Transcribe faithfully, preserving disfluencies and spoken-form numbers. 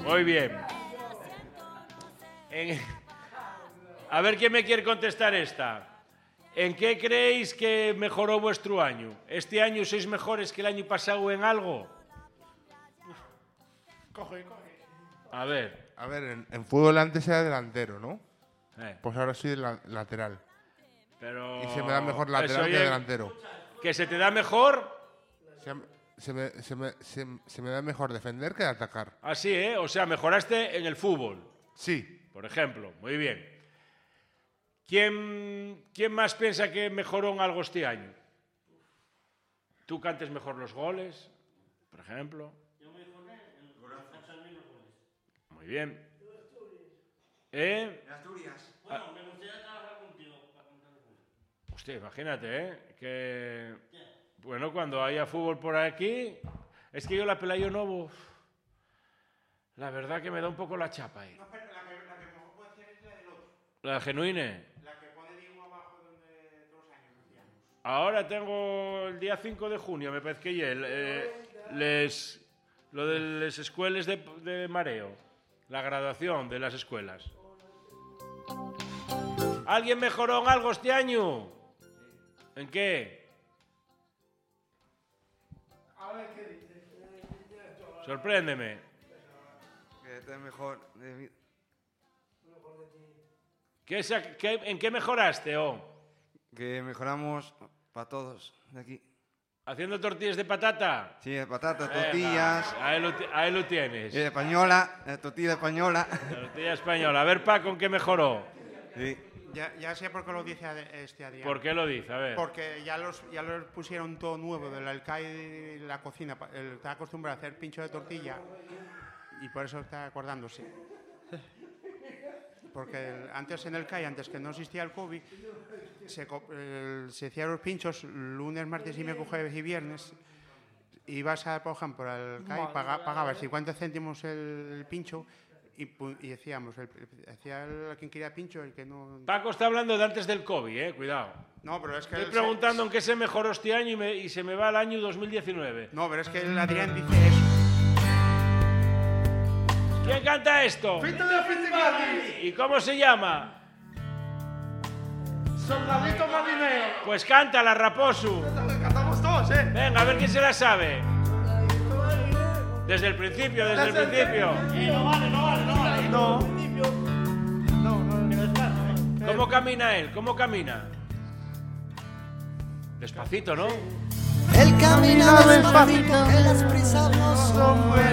Muy bien. En... A ver quién me quiere contestar esta. ¿En qué creéis que mejoró vuestro año? ¿Este año sois mejores que el año pasado en algo? Coge, coge. A ver. A ver, en, en fútbol antes era delantero, ¿no? Eh. Pues ahora soy la, lateral. Pero... Y se me da mejor lateral Eso, que oye, delantero. ¿Que se te da mejor? Se, se, me, se, me, se, se me da mejor defender que atacar. Así, ¿eh? O sea, mejoraste en el fútbol. Sí. Por ejemplo. Muy bien. ¿Quién, ¿Quién más piensa que mejoró en algo este año? ¿Tú cantes mejor los goles, por ejemplo? Yo mejoré en los goles. Muy bien. ¿Eh? En Asturias. Bueno, me gustaría trabajar contigo para contar los goles. Hostia, imagínate, ¿eh? Que... Bueno, cuando haya fútbol por aquí... Es que yo la Pelayo Novo... La verdad que me da un poco la chapa ahí. No, pero la que, la que mejor puede hacer es la del otro. ¿La Genuine? La que pone Diego abajo donde todos los años decíamos. Ahora tengo el día cinco de junio, me parece que ya, eh, les, lo de las escuelas de, de mareo, la graduación de las escuelas. ¿Alguien mejoró en algo este año? ¿En qué? A ver qué dices. Sorpréndeme. Que esté mejor de mí. ¿Qué, qué, ¿En qué mejoraste, oh? Que mejoramos para todos de aquí. ¿Haciendo tortillas de patata? Sí, de patatas, Venga, tortillas. ahí, lo, ahí lo tienes. Y de española, de tortilla española. Tortilla española. A ver, Paco, ¿en qué mejoró? Sí. Ya, ya sé por qué lo dice este Adrián. ¿Por qué lo dice? A ver. Porque ya los, ya los pusieron todo nuevo del alcaide y la cocina. Él está acostumbrado a hacer pincho de tortilla y por eso está acordándose. Porque el, antes en el C A I, antes que no existía el COVID, se, el, se hacían los pinchos lunes, martes y miércoles y viernes. Ibas a, por ejemplo, al C A I, paga, pagabas cincuenta céntimos el, el pincho y, y decíamos, el, hacía el, quien quería pincho, el que no... Paco está hablando de antes del COVID, eh, cuidado. No, pero es que... Estoy preguntando en qué se mejoró este año y, me, y se me va al año dos mil diecinueve. No, pero es que el Adrián dice eso. ¿Quién canta esto? ¡Fito de Fitibali! ¿Y cómo se llama? ¡Soldadito marinero! Pues cántala, Raposu. Cantamos todos, ¿eh? Venga, a ver quién se la sabe. Desde el principio, desde el principio. Eh, no vale, no vale, no vale. No. No, no, que descansa, ¿eh? ¿Cómo camina él? ¿Cómo camina? Despacito, ¿no? Él camina despacito, que las prisas no son buenas.